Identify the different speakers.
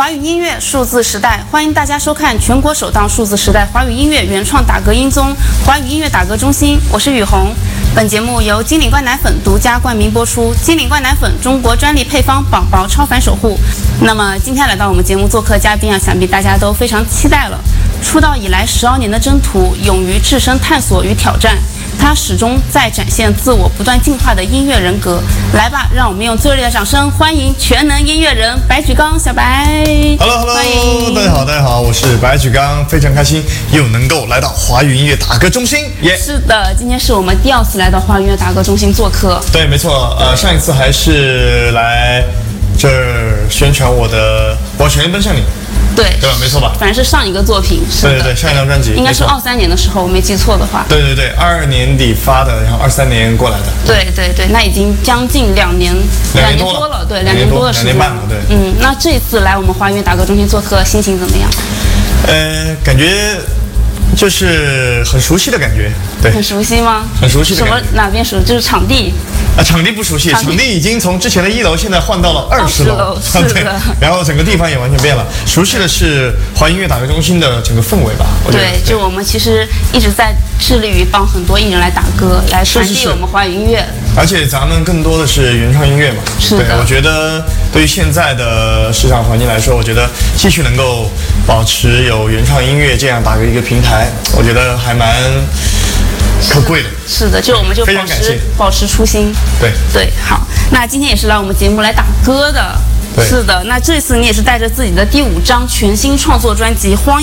Speaker 1: 华语音乐数字时代，欢迎大家收看全国首档数字时代华语音乐原创打歌音综华语音乐打歌中心，我是雨虹。本节目由金领冠奶粉独家冠名播出，金领冠奶粉中国专利配方，宝宝超凡守护。那么今天来到我们节目做客嘉宾啊，想必大家都非常期待了。出道以来12年的征途，勇于置身探索与挑战，他始终在展现自我不断进化的音乐人格。来吧，让我们用最热烈的掌声欢迎全能音乐人白举纲小白。
Speaker 2: Hello， 大家好，我是白举纲，非常开心又能够来到华语音乐打歌中心。
Speaker 1: 是的，今天是我们第2次来到华语音乐打歌中心做客。
Speaker 2: 对，没错，上一次还是来这儿宣传我的《我全奔向你》。对吧？没错吧？
Speaker 1: 反正是上一个作品，
Speaker 2: 对，上一张专辑
Speaker 1: 应该是23年的时候，我没记错的话。
Speaker 2: 对，22年底发的，然后23年过来的。
Speaker 1: 对，那已经将近2年多了，对，2年多的时间。
Speaker 2: 2年半了，对。
Speaker 1: 那这次来我们华语音乐打歌中心做客，心情怎么样？
Speaker 2: 感觉就是很熟悉的感觉，对。很
Speaker 1: 熟悉吗？
Speaker 2: 很熟悉的感觉。
Speaker 1: 哪边熟？就是场地。
Speaker 2: 场地不熟悉，场地已经从之前的1楼现在换到了20楼，
Speaker 1: 对，
Speaker 2: 然后整个地方也完全变了。熟悉的是华语音乐打歌中心的整个氛围吧？
Speaker 1: 对，就我们其实一直在致力于帮很多艺人来打歌，来传递我们华语音乐。
Speaker 2: 而且咱们更多的是原创音乐嘛。
Speaker 1: 是的。
Speaker 2: 对，我觉得对于现在的市场环境来说，我觉得继续能够保持有原创音乐这样打歌一个平台，我觉得还蛮可贵的。
Speaker 1: 是的，就我们就保持初心。对，好，那今天也是来我们节目来打歌的。是的，那这次你也是带着自己的第5张全新创作专辑《荒